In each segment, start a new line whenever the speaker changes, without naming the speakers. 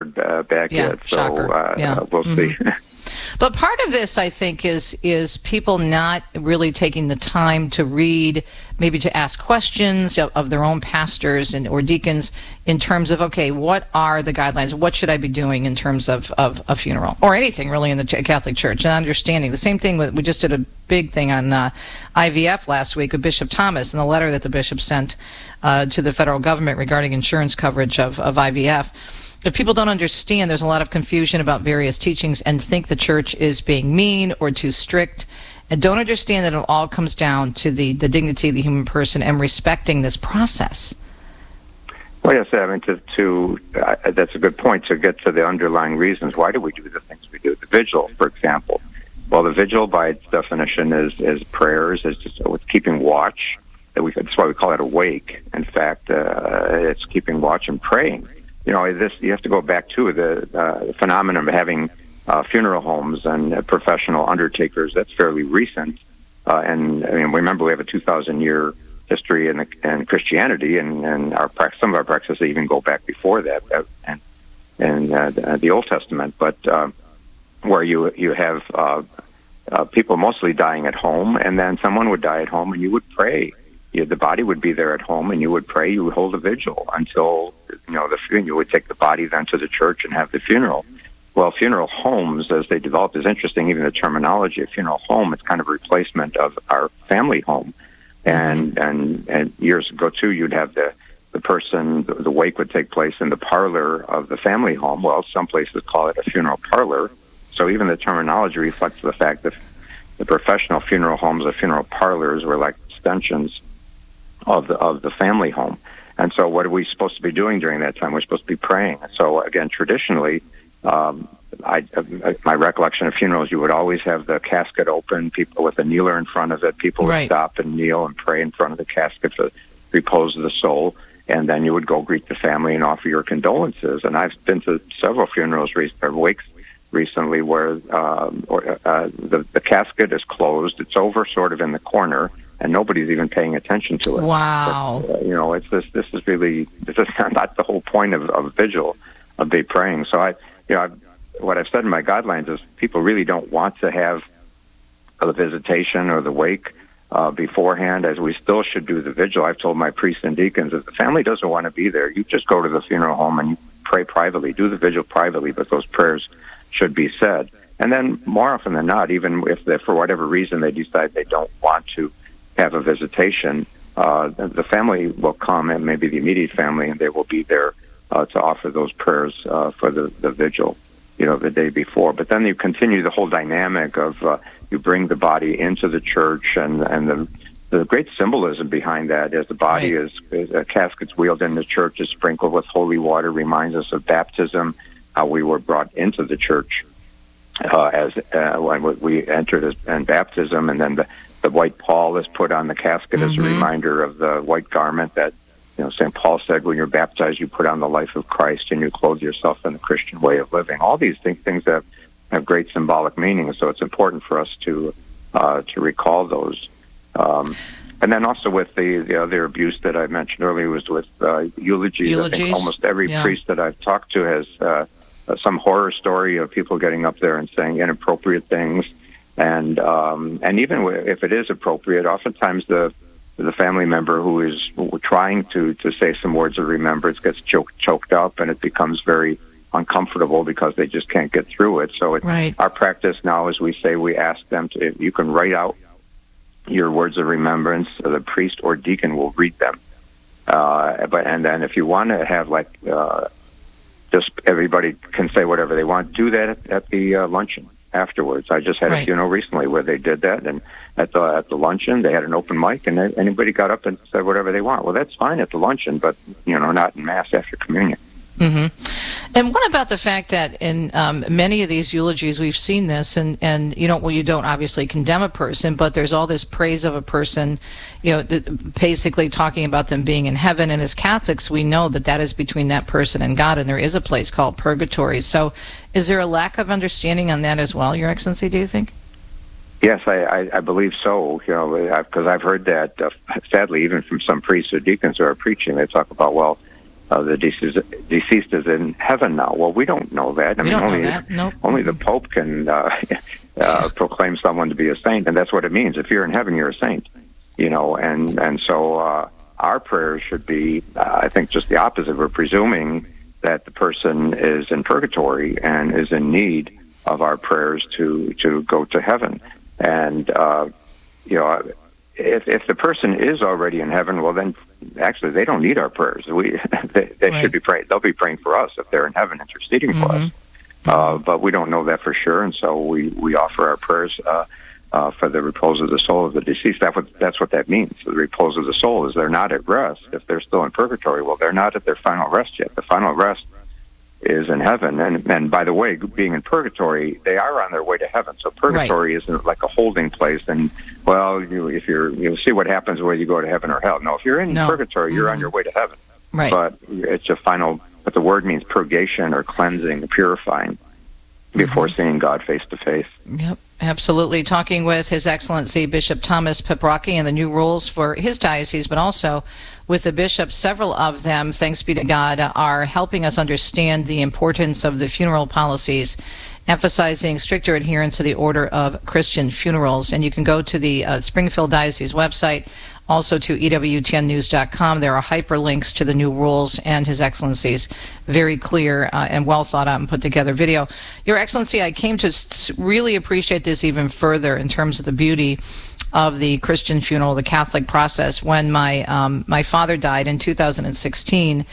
back yet. So we'll see.
But part of this, I think, is people not really taking the time to read, maybe to ask questions of their own pastors or deacons in terms of, okay, what are the guidelines? What should I be doing in terms of a funeral or anything really in the Catholic Church? And understanding the same thing. We just did a big thing on IVF last week with Bishop Thomas and the letter that the bishop sent to the federal government regarding insurance coverage of IVF. If people don't understand, there's a lot of confusion about various teachings and think the church is being mean or too strict, and don't understand that it all comes down to the dignity of the human person and respecting this process.
Well, yes, I mean, that's a good point, to get to the underlying reasons. Why do we do the things we do? The vigil, for example. Well, the vigil, by its definition, is prayers, is just keeping watch. That's why we call it awake. In fact, it's keeping watch and praying. You know, you have to go back to the phenomenon of having funeral homes and professional undertakers. That's fairly recent. And I mean, remember, we have a 2,000-year history in Christianity, and some of our practices even go back before that, and the Old Testament. But where you have people mostly dying at home, and then someone would die at home, and you would pray. The body would be there at home, and you would pray. You would hold a vigil until you would take the body then to the church and have the funeral. Well, funeral homes, as they developed, is interesting. Even the terminology of funeral home, it's kind of a replacement of our family home. And years ago too, you'd have the person, the wake would take place in the parlor of the family home. Well, some places call it a funeral parlor. So even the terminology reflects the fact that the professional funeral homes, the funeral parlors, were like extensions of the family home. And so what are we supposed to be doing during that time? We're supposed to be praying. So again, traditionally, my recollection of funerals, you would always have the casket open, people with a kneeler in front of it. People would stop and kneel and pray in front of the casket for the repose of the soul. And then you would go greet the family and offer your condolences. And I've been to several funerals or wakes recently where the casket is closed. It's over sort of in the corner, and nobody's even paying attention to it.
Wow.
But, it's this is not the whole point of vigil, of be praying. So what I've said in my guidelines is people really don't want to have the visitation or the wake beforehand, as we still should do the vigil. I've told my priests and deacons, if the family doesn't want to be there, you just go to the funeral home and you pray privately, do the vigil privately, but those prayers should be said. And then more often than not, even if for whatever reason they decide they don't want to have a visitation, the family will come, and maybe the immediate family, and they will be there to offer those prayers for the vigil, the day before. But then you continue the whole dynamic of you bring the body into the church, and the great symbolism behind that is the body is a casket's wheeled in the church, is sprinkled with holy water, reminds us of baptism, how we were brought into the church when we entered in baptism, and then the white pall is put on the casket as a reminder of the white garment that St. Paul said, when you're baptized, you put on the life of Christ and you clothe yourself in the Christian way of living. All these things that have great symbolic meaning, so it's important for us to recall those. And then also with the other abuse that I mentioned earlier was with eulogies. I think almost every priest that I've talked to has some horror story of people getting up there and saying inappropriate things. And even if it is appropriate, oftentimes the family member who is trying to say some words of remembrance gets choked up, and it becomes very uncomfortable because they just can't get through it. So our practice now is we ask them to, if you can write out your words of remembrance, the priest or deacon will read them. And then if you want to have just everybody can say whatever they want, do that at the luncheon afterwards. I just had a funeral recently where they did that, and at the luncheon they had an open mic, and anybody got up and said whatever they want. Well, that's fine at the luncheon, but not in mass after communion.
And what about the fact that in many of these eulogies we've seen this, and you don't obviously condemn a person, but there's all this praise of a person, basically talking about them being in heaven. And as Catholics, we know that is between that person and God, and there is a place called purgatory. So is there a lack of understanding on that as well, Your Excellency, do you think?
Yes, I believe so, because I've heard that, sadly, even from some priests or deacons who are preaching. They talk about, the deceased is in heaven now. Well, we don't know that. I mean, only the Pope can proclaim someone to be a saint, and that's what it means. If you're in heaven, you're a saint. And so our prayers should be, I think, just the opposite. We're presuming that the person is in purgatory and is in need of our prayers to go to heaven. And if the person is already in heaven, well, then actually they don't need our prayers. They should be praying. They'll be praying for us if they're in heaven, interceding for us. But we don't know that for sure, and so we offer our prayers for the repose of the soul of the deceased. That's what that means. The repose of the soul is they're not at rest. If they're still in purgatory, well, they're not at their final rest yet. The final rest is in heaven. And by the way, being in purgatory, they are on their way to heaven. So purgatory isn't like a holding place. And well, you'll see what happens whether you go to heaven or hell. No, if you're in purgatory, you're on your way to heaven.
Right.
But it's a final. But the word means purgation or cleansing, purifying, before seeing God face to face.
Yep. Absolutely. Talking with His Excellency Bishop Thomas Peprocki and the new rules for his diocese, but also with the bishops. Several of them, thanks be to God, are helping us understand the importance of the funeral policies, emphasizing stricter adherence to the order of Christian funerals. And you can go to the Springfield Diocese website, also to EWTNnews.com. There are hyperlinks to the new rules and His Excellency's very clear and well thought out and put together video. Your Excellency, I came to really appreciate this even further in terms of the beauty of the Christian funeral, the Catholic process. When my father died in 2010,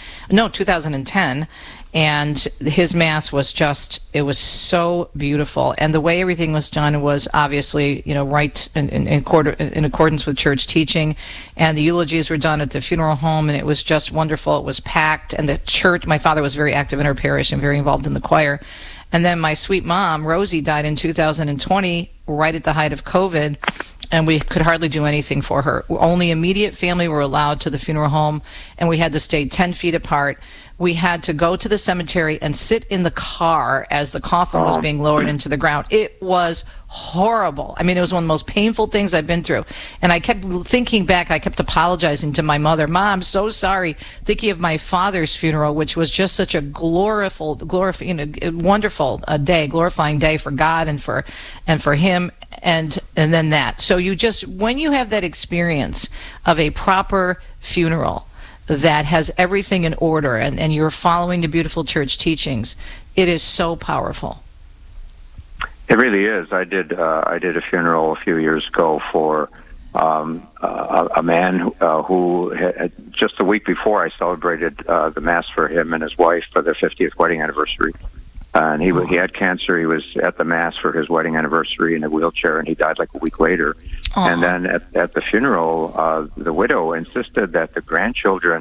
and his Mass was it was so beautiful. And the way everything was done was obviously, right in accordance with church teaching. And the eulogies were done at the funeral home, and it was just wonderful. It was packed. And the church, my father was very active in her parish and very involved in the choir. And then my sweet mom, Rosie, died in 2020, right at the height of COVID. And we could hardly do anything for her. Only immediate family were allowed to the funeral home, and we had to stay 10 feet apart. We had to go to the cemetery and sit in the car as the coffin was being lowered into the ground. It was horrible. I mean, it was one of the most painful things I've been through. And I kept thinking back, I kept apologizing to my mother. Mom, I'm so sorry, thinking of my father's funeral, which was just such a wonderful day, glorifying day for God and for him. And then that. So when you have that experience of a proper funeral that has everything in order and you're following the beautiful church teachings, it is so powerful.
It really is. I did a funeral a few years ago for a man who had, just a week before I celebrated the Mass for him and his wife for their 50th wedding anniversary. And he had cancer. He was at the Mass for his wedding anniversary in a wheelchair, and he died like a week later. And then at the funeral, the widow insisted that the grandchildren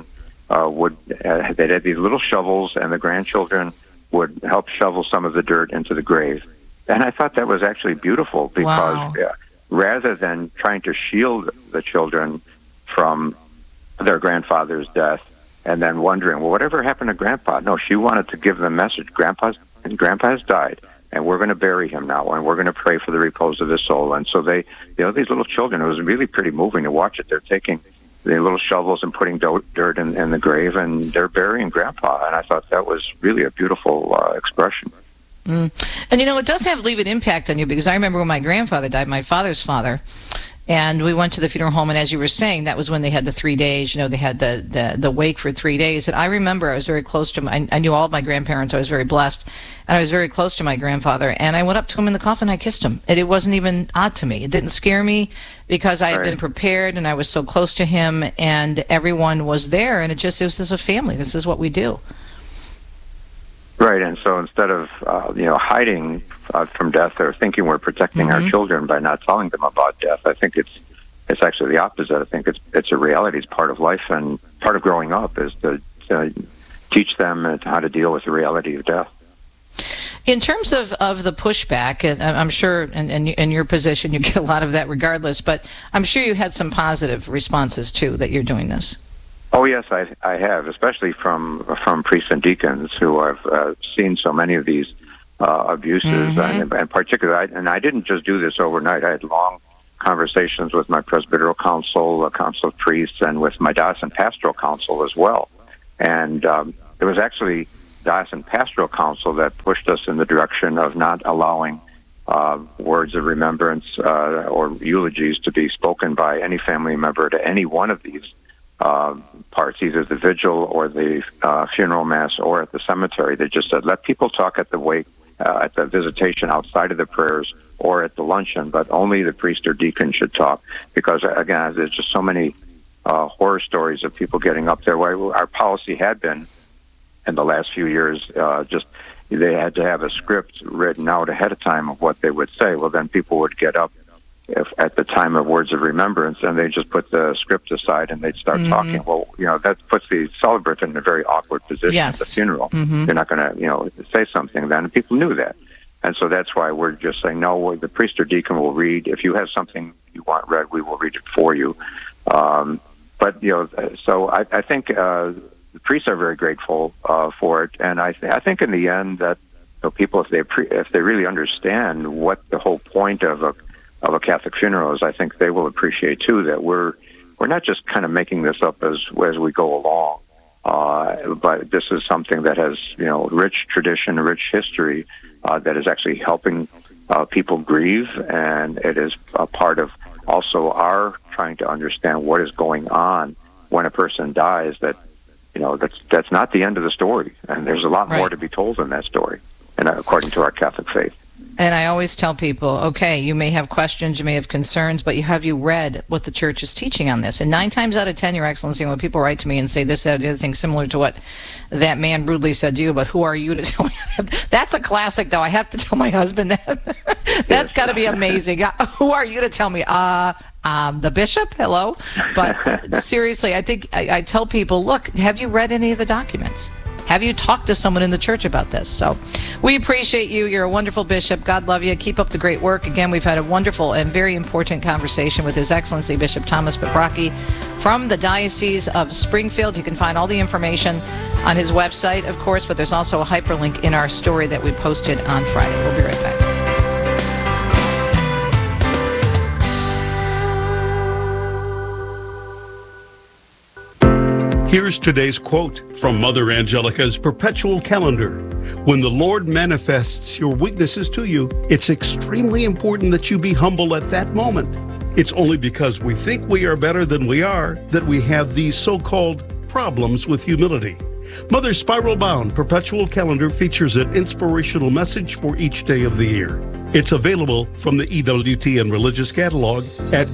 they had these little shovels, and the grandchildren would help shovel some of the dirt into the grave. And I thought that was actually beautiful because rather than trying to shield the children from their grandfather's death and then wondering, well, whatever happened to Grandpa? No, she wanted to give them a message. Grandpa has died, and we're going to bury him now, and we're going to pray for the repose of his soul. And so these little children, it was really pretty moving to watch it. They're taking the little shovels and putting dirt in the grave, and they're burying Grandpa. And I thought that was really a beautiful expression.
And it does leave an impact on you, because I remember when my grandfather died, my father's father, and we went to the funeral home, and as you were saying, that was when they had the 3 days, they had the wake for 3 days. And I remember I was very close to I knew all of my grandparents. I was very blessed, and I was very close to my grandfather, and I went up to him in the coffin, I kissed him, and it wasn't even odd to me. It didn't scare me because I had been prepared, and I was so close to him, and everyone was there, and it was just a family. This is what we do.
Right, and so instead of hiding from death or thinking we're protecting our children by not telling them about death, I think it's actually the opposite. I think it's a reality. It's part of life, and part of growing up is to teach them how to deal with the reality of death.
In terms of the pushback, and I'm sure in your position you get a lot of that regardless, but I'm sure you had some positive responses too that you're doing this.
Oh yes, I have, especially from priests and deacons who have seen so many of these abuses, and particularly, and I didn't just do this overnight. I had long conversations with my presbyteral council, a council of priests, and with my diocesan pastoral council as well. And it was actually Diocesan Pastoral Council that pushed us in the direction of not allowing words of remembrance or eulogies to be spoken by any family member to any one of these parts, either the vigil or the funeral mass or at the cemetery. They just said, let people talk at the wake, at the visitation outside of the prayers or at the luncheon, but only the priest or deacon should talk. Because, again, there's just so many horror stories of people getting up there. Our policy had been, in the last few years, just they had to have a script written out ahead of time of what they would say. Well, then people would get up at the time of words of remembrance, and they just put the script aside and they'd start talking. Well, that puts the celebrant in a very awkward position at the funeral. You're not going to, say something then, and people knew that. And so that's why we're just saying, no, the priest or deacon will read. If you have something you want read, we will read it for you. So I think the priests are very grateful for it, and I think in the end that people, if they really understand what the whole point of a Catholic funeral is, I think they will appreciate too that we're not just kind of making this up as we go along, but this is something that has rich tradition, rich history that is actually helping people grieve, and it is a part of also our trying to understand what is going on when a person dies. That's not the end of the story, and there's a lot more to be told in that story, and according to our Catholic faith.
And I always tell people, okay, you may have questions, you may have concerns, but have you read what the Church is teaching on this? And 9 times out of 10, Your Excellency, when people write to me and say this, that, the other thing, similar to what that man rudely said to you, but who are you to tell me? That's a classic, though. I have to tell my husband that. That's got to be amazing. Who are you to tell me? The bishop? Hello? But seriously, I think I tell people, look, have you read any of the documents? Have you talked to someone in the Church about this? So we appreciate you. You're a wonderful bishop. God love you. Keep up the great work. Again, we've had a wonderful and very important conversation with His Excellency Bishop Thomas Paprocki from the Diocese of Springfield. You can find all the information on his website, of course, but there's also a hyperlink in our story that we posted on Friday. We'll be right back.
Here's today's quote from Mother Angelica's Perpetual Calendar. When the Lord manifests your weaknesses to you, it's extremely important that you be humble at that moment. It's only because we think we are better than we are that we have these so-called problems with humility. Mother's spiral-bound Perpetual Calendar features an inspirational message for each day of the year. It's available from the EWTN Religious Catalog at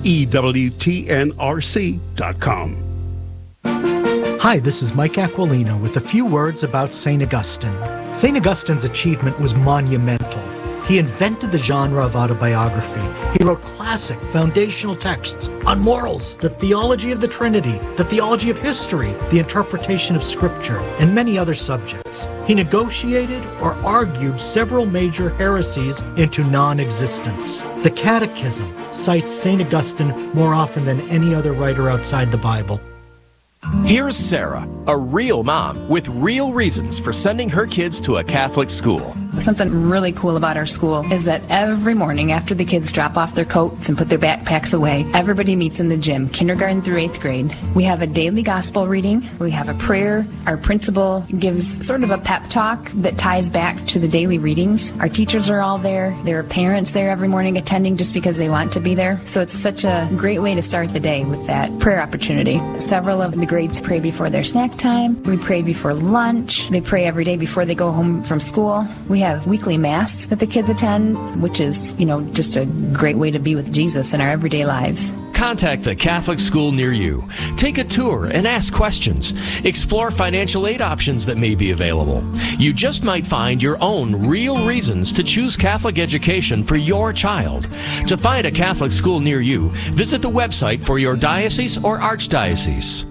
EWTNRC.com.
Hi, this is Mike Aquilino with a few words about St. Augustine. St. Augustine's achievement was monumental. He invented the genre of autobiography. He wrote classic foundational texts on morals, the theology of the Trinity, the theology of history, the interpretation of Scripture, and many other subjects. He negotiated or argued several major heresies into non-existence. The Catechism cites St. Augustine more often than any other writer outside the Bible.
Here's Sarah, a real mom with real reasons for sending her kids to a Catholic school.
Something really cool about our school is that every morning after the kids drop off their coats and put their backpacks away, everybody meets in the gym, kindergarten through 8th grade. We have a daily gospel reading. We have a prayer. Our principal gives sort of a pep talk that ties back to the daily readings. Our teachers are all there. There are parents there every morning attending just because they want to be there. So it's such a great way to start the day with that prayer opportunity. Several of the grades pray before their snack time. We pray before lunch. They pray every day before they go home from school. We have weekly mass that the kids attend, which is, just a great way to be with Jesus in our everyday lives.
Contact a Catholic school near you. Take a tour and ask questions. Explore financial aid options that may be available. You just might find your own real reasons to choose Catholic education for your child. To find a Catholic school near you, visit the website for your diocese or archdiocese.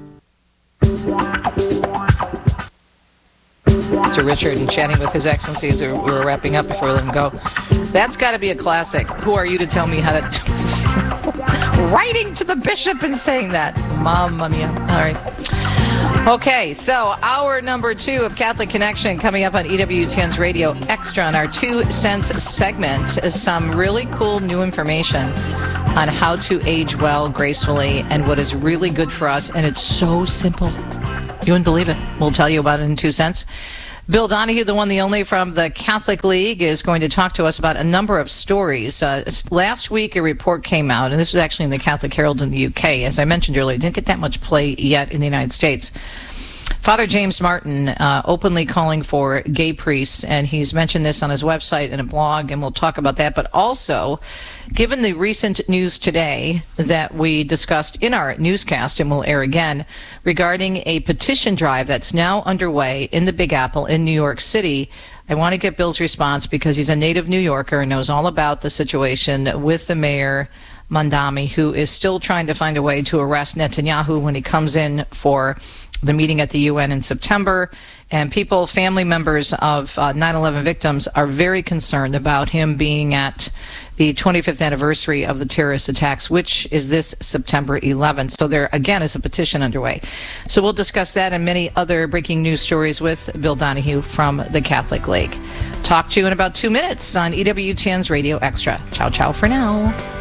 To Richard and chatting with His Excellency as we were wrapping up before we let him go. That's got to be a classic. Who are you to tell me how to... Writing to the bishop and saying that. Mamma mia. All right. Okay, so hour number 2 of Catholic Connection coming up on EWTN's Radio Extra on our 2 Cents segment is some really cool new information on how to age well, gracefully, and what is really good for us. And it's so simple. You wouldn't believe it. We'll tell you about it in 2 cents. Bill Donahue, the one, the only from the Catholic League, is going to talk to us about a number of stories. Last week, a report came out, and this was actually in the Catholic Herald in the UK. As I mentioned earlier, it didn't get that much play yet in the United States. Father James Martin openly calling for gay priests, and he's mentioned this on his website and a blog, and we'll talk about that. But also, given the recent news today that we discussed in our newscast, and we'll air again, regarding a petition drive that's now underway in the Big Apple in New York City, I want to get Bill's response because he's a native New Yorker and knows all about the situation with the mayor, Mamdani, who is still trying to find a way to arrest Netanyahu when he comes in for the meeting at the UN in September. And people, family members of 9/11 victims are very concerned about him being at the 25th anniversary of the terrorist attacks, which is this September 11th. So there, again, is a petition underway. So we'll discuss that and many other breaking news stories with Bill Donahue from the Catholic League. Talk to you in about 2 minutes on EWTN's Radio Extra. Ciao, ciao for now.